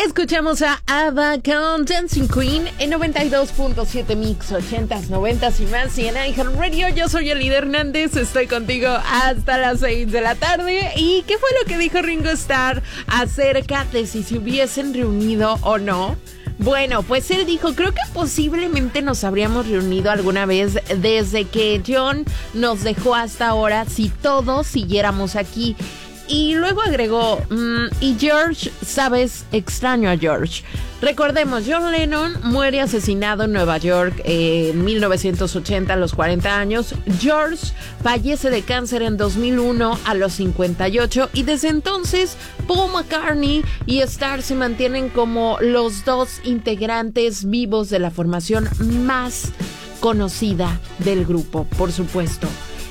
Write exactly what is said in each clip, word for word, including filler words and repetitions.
Escuchamos a Ava con Dancing Queen en noventa y dos punto siete Mix, ochentas, noventas y más. Y en iHeartRadio, yo soy Elida Hernández, estoy contigo hasta las seis de la tarde. ¿Y qué fue lo que dijo Ringo Starr acerca de si se hubiesen reunido o no? Bueno, pues él dijo, creo que posiblemente nos habríamos reunido alguna vez desde que John nos dejó hasta ahora si todos siguiéramos aquí. Y luego agregó, mmm, y George, sabes, extraño a George. Recordemos, John Lennon muere asesinado en Nueva York eh, en mil novecientos ochenta a los cuarenta años. George fallece de cáncer en dos mil uno a los cincuenta y ocho. Y desde entonces, Paul McCartney y Starr se mantienen como los dos integrantes vivos de la formación más conocida del grupo, por supuesto.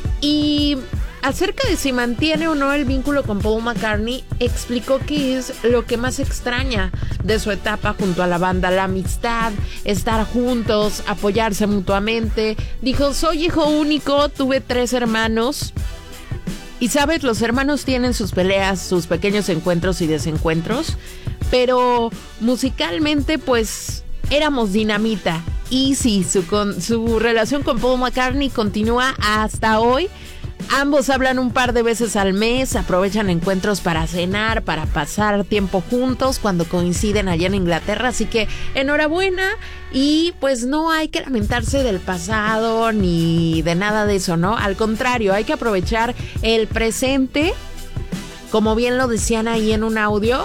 Y acerca de si mantiene o no el vínculo con Paul McCartney, explicó que es lo que más extraña de su etapa junto a la banda, la amistad, estar juntos, apoyarse mutuamente. Dijo, soy hijo único, tuve tres hermanos. Y sabes, los hermanos tienen sus peleas, sus pequeños encuentros y desencuentros, pero musicalmente pues éramos dinamita. Y sí, su, con, su relación con Paul McCartney continúa hasta hoy. Ambos hablan un par de veces al mes, aprovechan encuentros para cenar, para pasar tiempo juntos cuando coinciden allá en Inglaterra. Así que enhorabuena, y pues no hay que lamentarse del pasado ni de nada de eso, ¿no? Al contrario, hay que aprovechar el presente, como bien lo decían ahí en un audio.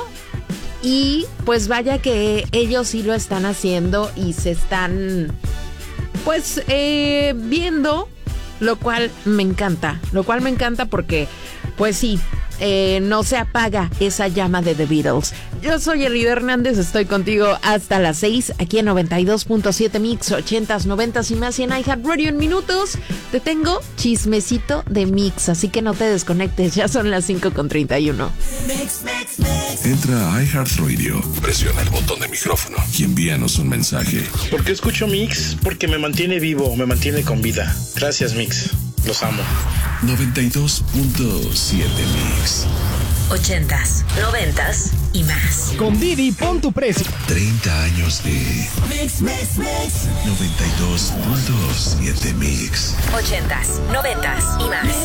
Y pues vaya que ellos sí lo están haciendo y se están pues eh, viendo. Lo cual me encanta, lo cual me encanta porque, pues sí, eh, no se apaga esa llama de The Beatles. Yo soy Elida Hernández, estoy contigo hasta las seis, aquí en noventa y dos punto siete Mix, ochentas, noventas y más, y en iHeartRadio. En minutos te tengo chismecito de Mix, así que no te desconectes, ya son las cinco con treinta y uno. Mix, mix, mix. Entra a iHeartRadio, presiona el botón de micrófono y envíanos un mensaje. ¿Por qué escucho Mix? Porque me mantiene vivo, me mantiene con vida. Gracias, Mix. Los amo. noventa y dos punto siete Mix. Ochentas, noventas y más. Con Didi, pon tu precio. treinta años de Mix, mix, mix. noventa y dos punto siete Mix. Ochentas, noventas y más.